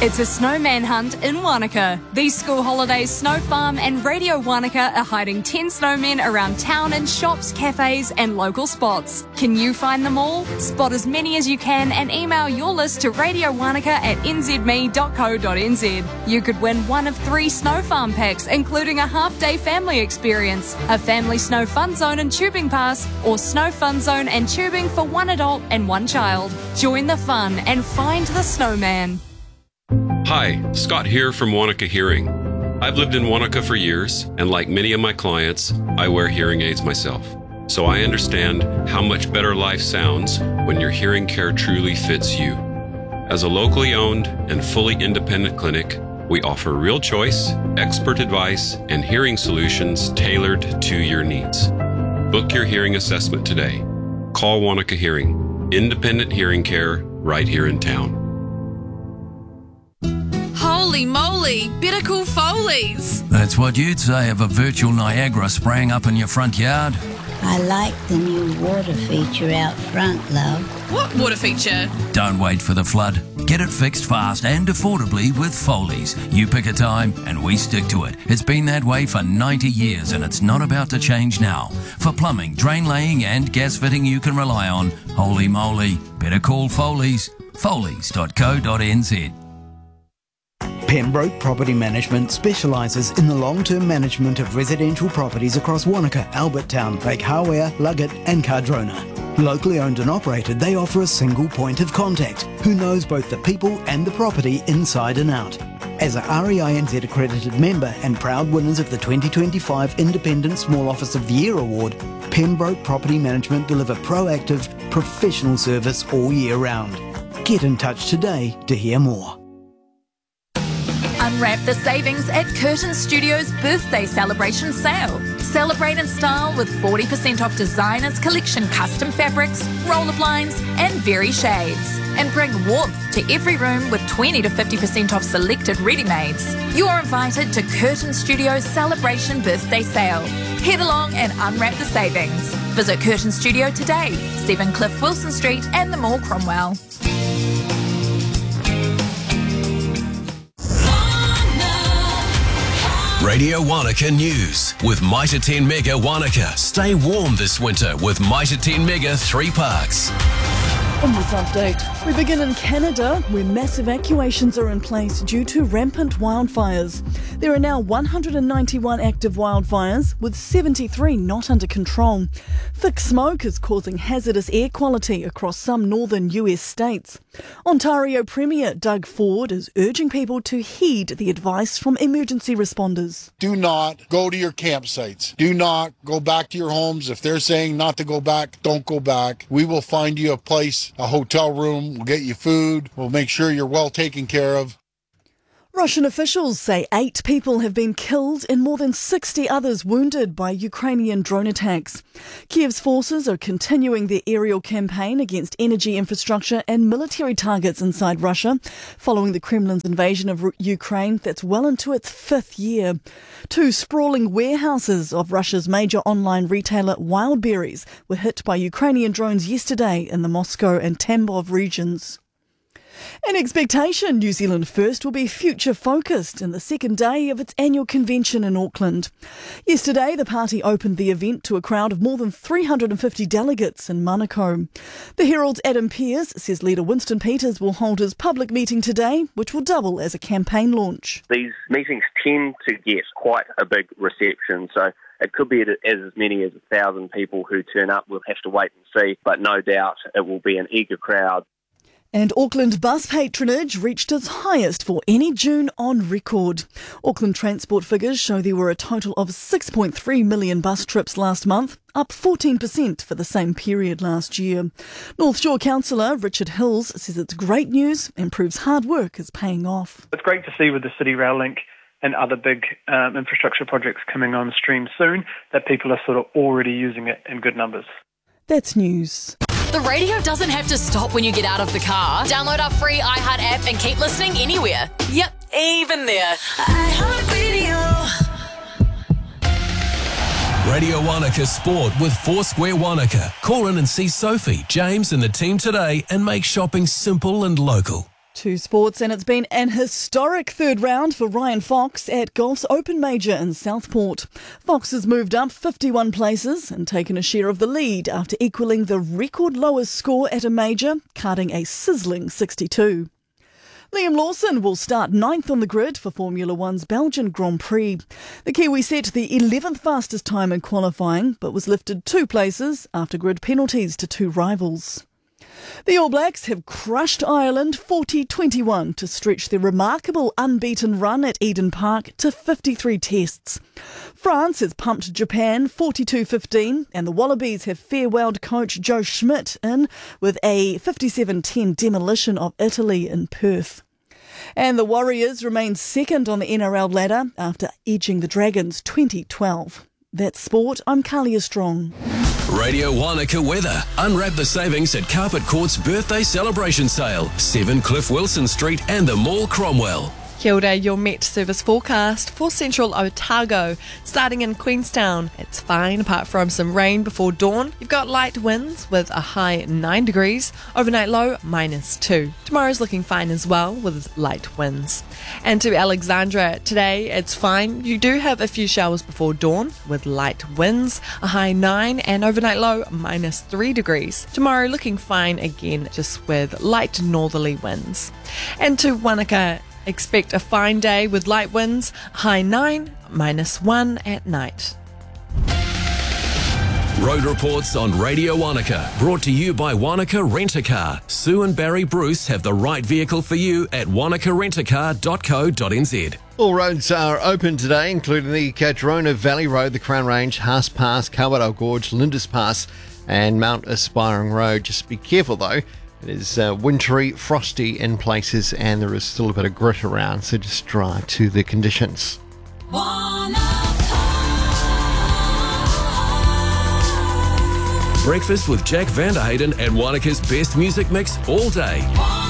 It's a snowman hunt in Wanaka. These school holidays, Snow Farm and Radio Wanaka are hiding 10 snowmen around town in shops, cafes and local spots. Can you find them all? Spot as many as you can and email your list to radiowanaka@nzme.co.nz. You could win one of 3 Snow Farm packs, including a half-day family experience, a family snow fun zone and tubing pass, or snow fun zone and tubing for 1 adult and 1 child. Join the fun and find the snowman. Hi, Scott here from Wanaka Hearing. I've lived in Wanaka for years, and like many of my clients, I wear hearing aids myself. So I understand how much better life sounds when your hearing care truly fits you. As a locally owned and fully independent clinic, we offer real choice, expert advice, and hearing solutions tailored to your needs. Book your hearing assessment today. Call Wanaka Hearing, independent hearing care right here in town. Holy moly, better call Foley's. That's what you'd say of a virtual Niagara spraying up in your front yard. I like the new water feature out front, love. What water feature? Don't wait for the flood. Get it fixed fast and affordably with Foley's. You pick a time and we stick to it. It's been that way for 90 years and it's not about to change now. For plumbing, drain laying and gas fitting you can rely on, holy moly, better call Foley's. Foley's.co.nz. Pembroke Property Management specialises in the long-term management of residential properties across Wanaka, Albertown, Lake Hawea, Luggett and Cardrona. Locally owned and operated, they offer a single point of contact who knows both the people and the property inside and out. As a REINZ accredited member and proud winners of the 2025 Independent Small Office of the Year Award, Pembroke Property Management deliver proactive, professional service all year round. Get in touch today to hear more. Unwrap the savings at Curtin Studios' birthday celebration sale. Celebrate in style with 40% off designers collection custom fabrics, roller blinds and very shades. And bring warmth to every room with 20 to 50% off selected ready-mades. You're invited to Curtin Studios' celebration birthday sale. Head along and unwrap the savings. Visit Curtin Studio today, 7 Cliff Wilson Street and the Mall Cromwell. Radio Wanaka News with Mitre 10 Mega Wanaka. Stay warm this winter with Mitre 10 Mega 3 Parks. On this update, we begin in Canada, where mass evacuations are in place due to rampant wildfires. There are now 191 active wildfires, with 73 not under control. Thick smoke is causing hazardous air quality across some northern US states. Ontario Premier Doug Ford is urging people to heed the advice from emergency responders. Do not go to your campsites. Do not go back to your homes. If they're saying not to go back, don't go back. We will find you a place, a hotel room. We'll get you food. We'll make sure you're well taken care of. Russian officials say 8 people have been killed and more than 60 others wounded by Ukrainian drone attacks. Kiev's forces are continuing their aerial campaign against energy infrastructure and military targets inside Russia, following the Kremlin's invasion of Ukraine that's well into its 5th year. 2 sprawling warehouses of Russia's major online retailer Wildberries were hit by Ukrainian drones yesterday in the Moscow and Tambov regions. An expectation New Zealand First will be future-focused in the second day of its annual convention in Auckland. Yesterday, the party opened the event to a crowd of more than 350 delegates in Manukau. The Herald's Adam Pearce says leader Winston Peters will hold his public meeting today, which will double as a campaign launch. These meetings tend to get quite a big reception, so it could be as many as 1,000 people who turn up. We'll have to wait and see, but no doubt it will be an eager crowd. And Auckland bus patronage reached its highest for any June on record. Auckland Transport figures show there were a total of 6.3 million bus trips last month, up 14% for the same period last year. North Shore Councillor Richard Hills says it's great news and proves hard work is paying off. It's great to see with the City Rail Link and other big infrastructure projects coming on stream soon that people are sort of already using it in good numbers. That's news. The radio doesn't have to stop when you get out of the car. Download our free iHeart app and keep listening anywhere. Yep, even there. iHeartRadio. Radio Wanaka Sport with Foursquare Wanaka. Call in and see Sophie, James and the team today and make shopping simple and local. To sports, and it's been an historic third round for Ryan Fox at Golf's Open Major in Southport. Fox has moved up 51 places and taken a share of the lead after equalling the record lowest score at a major, carding a sizzling 62. Liam Lawson will start 9th on the grid for Formula One's Belgian Grand Prix. The Kiwi set the 11th fastest time in qualifying, but was lifted 2 places after grid penalties to 2 rivals. The All Blacks have crushed Ireland 40-21 to stretch their remarkable unbeaten run at Eden Park to 53 tests. France has pumped Japan 42-15 and the Wallabies have farewelled coach Joe Schmidt in with a 57-10 demolition of Italy in Perth. And the Warriors remain second on the NRL ladder after edging the Dragons 2012. That's sport. I'm Kalia Strong. Radio Wanaka weather. Unwrap the savings at Carpet Court's birthday celebration sale. 7 Cliff Wilson Street and the Mall Cromwell. Kia ora, your Met Service forecast for central Otago. Starting in Queenstown, it's fine apart from some rain before dawn. You've got light winds with a high 9 degrees, overnight low -2. Tomorrow's looking fine as well with light winds. And to Alexandra, today it's fine. You do have a few showers before dawn with light winds, a high 9 and overnight low -3 degrees. Tomorrow looking fine again, just with light northerly winds. And to Wanaka, expect a fine day with light winds, high 9, -1 at night. Road reports on Radio Wanaka, brought to you by Wanaka Rent-A-Car. Sue and Barry Bruce have the right vehicle for you at wanakarentacar.co.nz. All roads are open today, including the Cardrona Valley Road, the Crown Range, Haas Pass, Kawarau Gorge, Lindis Pass and Mount Aspiring Road. Just be careful though. It is wintry, frosty in places, and there is still a bit of grit around, so just drive to the conditions. Breakfast with Jack Vanderhayden at Wanaka's best music mix all day.